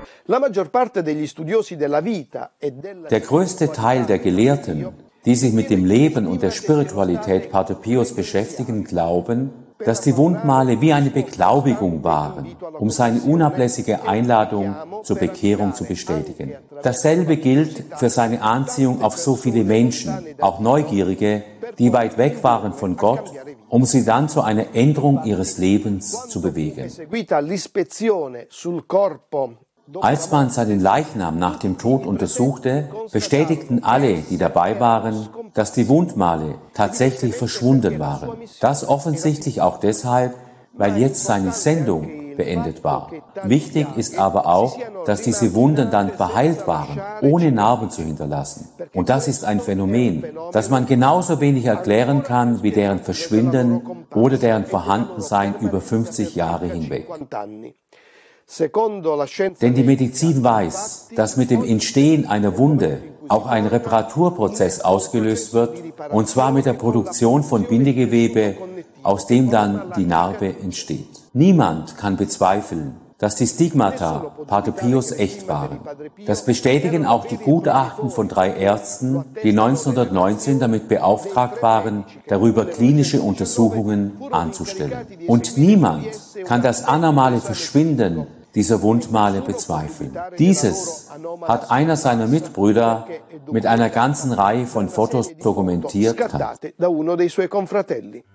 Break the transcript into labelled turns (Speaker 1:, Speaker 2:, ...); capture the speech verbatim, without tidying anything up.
Speaker 1: Der größte Teil der Gelehrten, die sich mit dem Leben und der Spiritualität Pater Pius beschäftigen, glauben, dass die Wundmale wie eine Beglaubigung waren, um seine unablässige Einladung zur Bekehrung zu bestätigen. Dasselbe gilt für seine Anziehung auf so viele Menschen, auch Neugierige, die weit weg waren von Gott, um sie dann zu einer Änderung ihres Lebens zu bewegen. Als man seinen Leichnam nach dem Tod untersuchte, bestätigten alle, die dabei waren, dass die Wundmale tatsächlich verschwunden waren. Das offensichtlich auch deshalb, weil jetzt seine Sendung beendet war. Wichtig ist aber auch, dass diese Wunden dann verheilt waren, ohne Narben zu hinterlassen. Und das ist ein Phänomen, das man genauso wenig erklären kann wie deren Verschwinden oder deren Vorhandensein über fünfzig Jahre hinweg. Denn die Medizin weiß, dass mit dem Entstehen einer Wunde auch ein Reparaturprozess ausgelöst wird, und zwar mit der Produktion von Bindegewebe, aus dem dann die Narbe entsteht. Niemand kann bezweifeln, dass die Stigmata Pater Pius echt waren. Das bestätigen auch die Gutachten von drei Ärzten, die neunzehnhundertneunzehn damit beauftragt waren, darüber klinische Untersuchungen anzustellen. Und niemand kann das anormale Verschwinden dieser Wundmale bezweifeln. Dieses hat einer seiner Mitbrüder mit einer ganzen Reihe von Fotos dokumentiert.